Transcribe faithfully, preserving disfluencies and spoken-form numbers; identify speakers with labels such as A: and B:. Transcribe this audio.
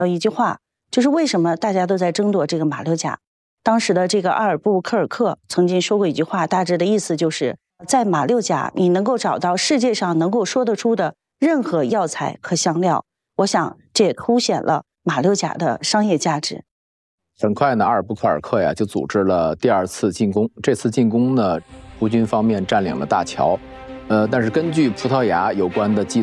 A: 有一句话，就是为什么大家都在争夺这个马六甲？当时的这个阿尔布科尔克曾经说过一句话，大致的意思就是在马六甲你能够找到世界上能够说得出的任何药材和香料。我想这也凸显了马六甲的商业价值。
B: 很快呢，阿尔布科尔克呀就组织了第二次进攻。这次进攻呢，葡军方面占领了大桥，呃，但是根据葡萄牙有关的记